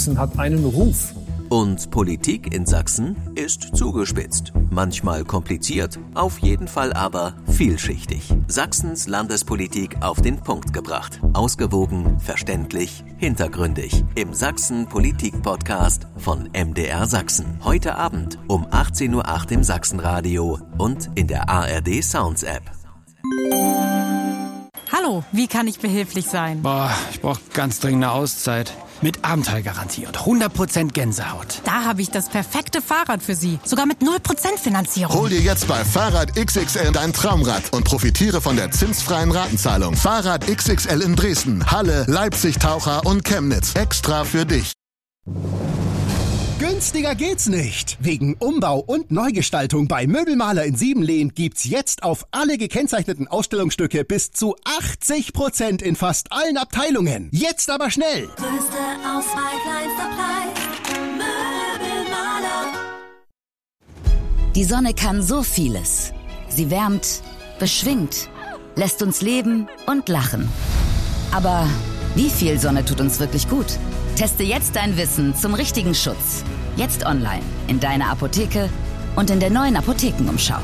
Sachsen hat einen Ruf. Und Politik in Sachsen ist zugespitzt. Manchmal kompliziert, auf jeden Fall aber vielschichtig. Sachsens Landespolitik auf den Punkt gebracht. Ausgewogen, verständlich, hintergründig. Im Sachsen-Politik-Podcast von MDR Sachsen. Heute Abend um 18:08 Uhr im Sachsenradio und in der ARD Sounds App. Hallo, wie kann ich behilflich sein? Ich brauche ganz dringend eine Auszeit. Mit Abenteuergarantie und 100% Gänsehaut. Da habe ich das perfekte Fahrrad für Sie. Sogar mit 0% Finanzierung. Hol dir jetzt bei Fahrrad XXL dein Traumrad und profitiere von der zinsfreien Ratenzahlung. Fahrrad XXL in Dresden, Halle, Leipzig, Taucher und Chemnitz. Extra für dich. Günstiger geht's nicht. Wegen Umbau und Neugestaltung bei Möbelmaler in Siebenlehn gibt's jetzt auf alle gekennzeichneten Ausstellungsstücke bis zu 80% in fast allen Abteilungen. Jetzt aber schnell! Größte Auswahl, kleinster Preis. Möbelmaler. Die Sonne kann so vieles. Sie wärmt, beschwingt, lässt uns leben und lachen. Aber wie viel Sonne tut uns wirklich gut? Teste jetzt dein Wissen zum richtigen Schutz. Jetzt online, in deiner Apotheke und in der neuen Apothekenumschau.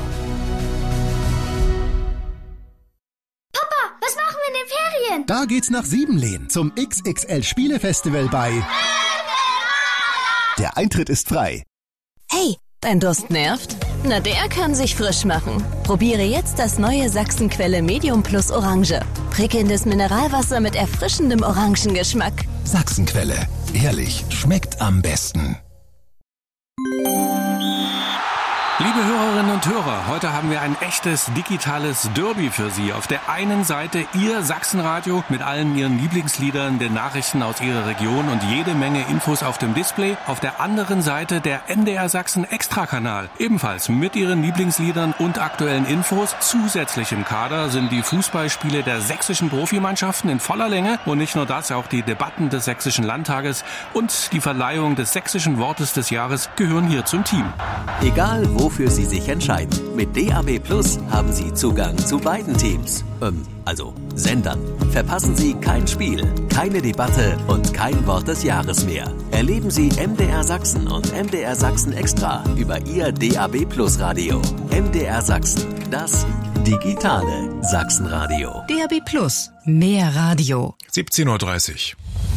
Papa, was machen wir in den Ferien? Da geht's nach Siebenlehn zum XXL Spielefestival bei Der Eintritt ist frei. Hey, dein Durst nervt? Na, der kann sich frisch machen. Probiere jetzt das neue Sachsenquelle Medium Plus Orange. Prickelndes Mineralwasser mit erfrischendem Orangengeschmack. Sachsenquelle. Ehrlich, schmeckt am besten. Liebe Hörerinnen und Hörer, heute haben wir ein echtes digitales Derby für Sie. Auf der einen Seite Ihr Sachsenradio mit allen Ihren Lieblingsliedern, den Nachrichten aus Ihrer Region und jede Menge Infos auf dem Display. Auf der anderen Seite der MDR Sachsen Extra-Kanal, ebenfalls mit Ihren Lieblingsliedern und aktuellen Infos. Zusätzlich im Kader sind die Fußballspiele der sächsischen Profimannschaften in voller Länge und nicht nur das, auch die Debatten des Sächsischen Landtages und die Verleihung des sächsischen Wortes des Jahres gehören hier zum Team. Egal wofür Sie sich entscheiden. Mit DAB Plus haben Sie Zugang zu beiden Teams. Also Sendern. Verpassen Sie kein Spiel, keine Debatte und kein Wort des Jahres mehr. Erleben Sie MDR Sachsen und MDR Sachsen Extra über Ihr DAB Plus Radio. MDR Sachsen, das digitale Sachsenradio. DAB Plus, mehr Radio. 17:30 Uhr.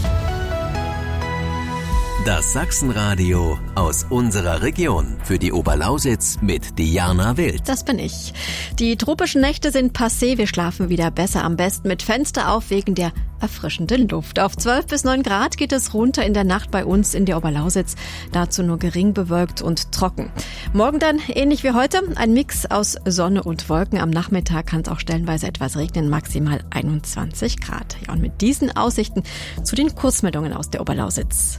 Das Sachsenradio aus unserer Region für die Oberlausitz mit Diana Wild. Das bin ich. Die tropischen Nächte sind passé, wir schlafen wieder besser, am besten mit Fenster auf wegen der erfrischenden Luft. Auf 12 bis 9 Grad geht es runter in der Nacht bei uns in der Oberlausitz, dazu nur gering bewölkt und trocken. Morgen dann ähnlich wie heute, ein Mix aus Sonne und Wolken. Am Nachmittag kann es auch stellenweise etwas regnen, maximal 21 Grad. Ja, und mit diesen Aussichten zu den Kurzmeldungen aus der Oberlausitz.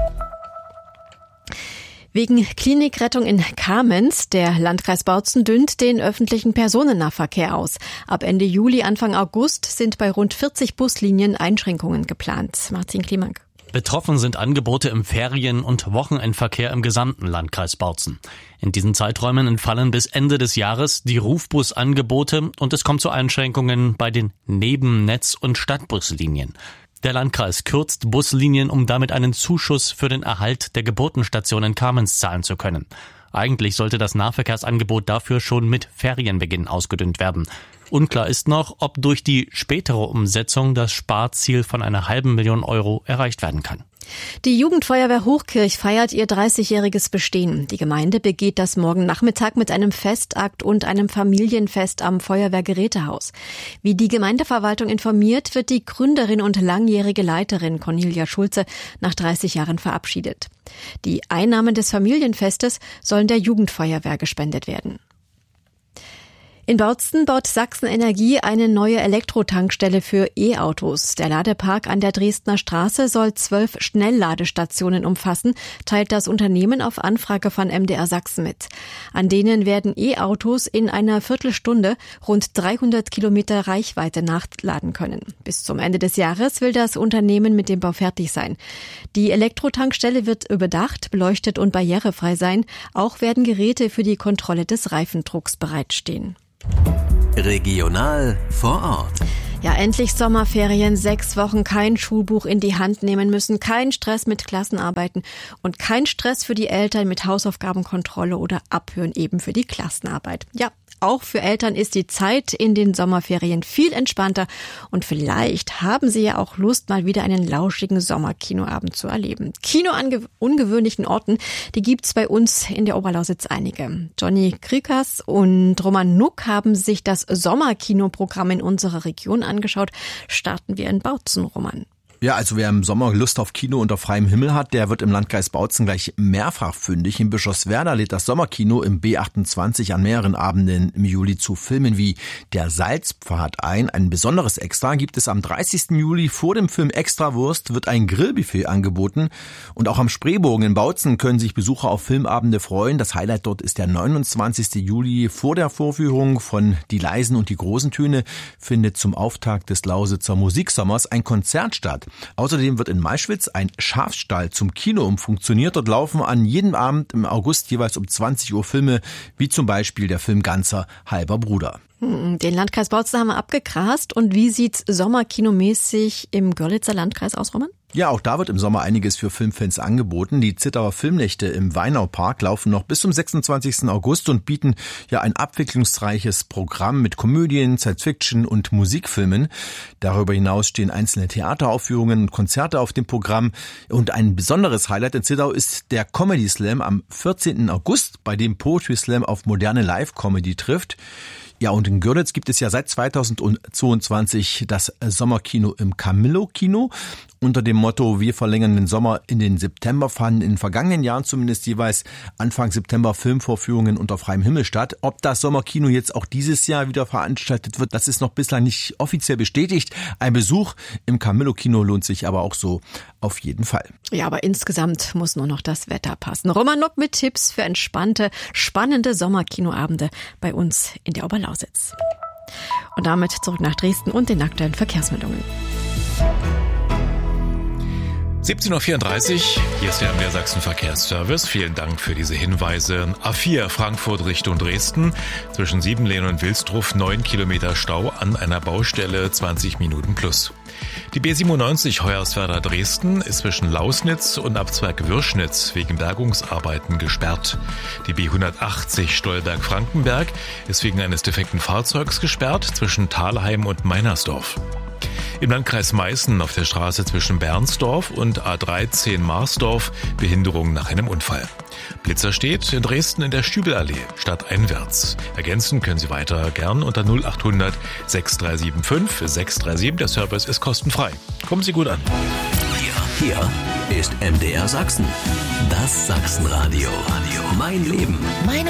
Wegen Klinikrettung in Kamenz, der Landkreis Bautzen dünnt den öffentlichen Personennahverkehr aus. Ab Ende Juli, Anfang August sind bei rund 40 Buslinien Einschränkungen geplant. Martin Klimank. Betroffen sind Angebote im Ferien- und Wochenendverkehr im gesamten Landkreis Bautzen. In diesen Zeiträumen entfallen bis Ende des Jahres die Rufbusangebote und es kommt zu Einschränkungen bei den Nebennetz- und Stadtbuslinien. Der Landkreis kürzt Buslinien, um damit einen Zuschuss für den Erhalt der Geburtenstation in Kamenz zahlen zu können. Eigentlich sollte das Nahverkehrsangebot dafür schon mit Ferienbeginn ausgedünnt werden. Unklar ist noch, ob durch die spätere Umsetzung das Sparziel von einer €500.000 erreicht werden kann. Die Jugendfeuerwehr Hochkirch feiert ihr 30-jähriges Bestehen. Die Gemeinde begeht das morgen Nachmittag mit einem Festakt und einem Familienfest am Feuerwehrgerätehaus. Wie die Gemeindeverwaltung informiert, wird die Gründerin und langjährige Leiterin Cornelia Schulze nach 30 Jahren verabschiedet. Die Einnahmen des Familienfestes sollen der Jugendfeuerwehr gespendet werden. In Bautzen baut Sachsen Energie eine neue Elektrotankstelle für E-Autos. Der Ladepark an der Dresdner Straße soll 12 Schnellladestationen umfassen, teilt das Unternehmen auf Anfrage von MDR Sachsen mit. An denen werden E-Autos in einer Viertelstunde rund 300 Kilometer Reichweite nachladen können. Bis zum Ende des Jahres will das Unternehmen mit dem Bau fertig sein. Die Elektrotankstelle wird überdacht, beleuchtet und barrierefrei sein. Auch werden Geräte für die Kontrolle des Reifendrucks bereitstehen. Regional vor Ort. Ja, endlich Sommerferien, 6 Wochen kein Schulbuch in die Hand nehmen müssen, kein Stress mit Klassenarbeiten und kein Stress für die Eltern mit Hausaufgabenkontrolle oder Abhören eben für die Klassenarbeit. Ja, auch für Eltern ist die Zeit in den Sommerferien viel entspannter und vielleicht haben Sie ja auch Lust, mal wieder einen lauschigen Sommerkinoabend zu erleben. Kino an ungewöhnlichen Orten, die gibt's bei uns in der Oberlausitz einige. Johnny Krikas und Roman Nuck haben sich das Sommerkinoprogramm in unserer Region angeschaut. Starten wir in Bautzen, Roman. Ja, also wer im Sommer Lust auf Kino unter freiem Himmel hat, der wird im Landkreis Bautzen gleich mehrfach fündig. In Bischofswerda lädt das Sommerkino im B28 an mehreren Abenden im Juli zu Filmen wie Der Salzpfad ein. Ein besonderes Extra gibt es am 30. Juli. Vor dem Film Extrawurst wird ein Grillbuffet angeboten. Und auch am Spreebogen in Bautzen können sich Besucher auf Filmabende freuen. Das Highlight dort ist der 29. Juli. Vor der Vorführung von Die leisen und die großen Töne findet zum Auftakt des Lausitzer Musiksommers ein Konzert statt. Außerdem wird in Maischwitz ein Schafstall zum Kino umfunktioniert. Dort laufen an jedem Abend im August jeweils um 20 Uhr Filme, wie zum Beispiel der Film Ganzer, halber Bruder. Den Landkreis Bautzen haben wir abgegrast. Und wie sieht's sommerkinomäßig im Görlitzer Landkreis aus, Roman? Ja, auch da wird im Sommer einiges für Filmfans angeboten. Die Zittauer Filmnächte im Weinaupark laufen noch bis zum 26. August und bieten ja ein abwechslungsreiches Programm mit Komödien, Science-Fiction und Musikfilmen. Darüber hinaus stehen einzelne Theateraufführungen und Konzerte auf dem Programm. Und ein besonderes Highlight in Zittau ist der Comedy Slam am 14. August, bei dem Poetry Slam auf moderne Live-Comedy trifft. Ja, und in Görlitz gibt es ja seit 2022 das Sommerkino im Camillo-Kino. Unter dem Motto, wir verlängern den Sommer in den September, fanden in den vergangenen Jahren zumindest jeweils Anfang September Filmvorführungen unter freiem Himmel statt. Ob das Sommerkino jetzt auch dieses Jahr wieder veranstaltet wird, das ist noch bislang nicht offiziell bestätigt. Ein Besuch im Camillo-Kino lohnt sich aber auch so auf jeden Fall. Ja, aber insgesamt muss nur noch das Wetter passen. Roman Nuck mit Tipps für entspannte, spannende Sommerkinoabende bei uns in der Oberlausitz. Und damit zurück nach Dresden und den aktuellen Verkehrsmeldungen. 17.34 Uhr, hier ist der MDR Sachsen Verkehrsservice. Vielen Dank für diese Hinweise. A4 Frankfurt Richtung Dresden. Zwischen Siebenlehn und Wilsdruff 9 Kilometer Stau an einer Baustelle, 20 Minuten plus. Die B97 Hoyerswerda Dresden ist zwischen Lausnitz und Abzweig Würschnitz wegen Bergungsarbeiten gesperrt. Die B180 Stolberg-Frankenberg ist wegen eines defekten Fahrzeugs gesperrt zwischen Thalheim und Meinersdorf. Im Landkreis Meißen auf der Straße zwischen Bernsdorf und A13 Marsdorf Behinderung nach einem Unfall. Blitzer steht in Dresden in der Stübelallee, stadteinwärts. Ergänzen können Sie weiter gern unter 0800 6375 637. Der Service ist kostenfrei. Kommen Sie gut an. Hier ist MDR Sachsen. Das Sachsenradio. Mein Leben.